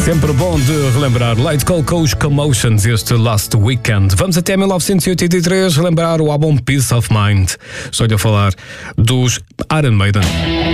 Sempre bom de relembrar Light Call com os Commotions este Last Weekend. Vamos até 1983 relembrar o álbum Peace of Mind. Estou-lhe a falar dos Iron Maiden.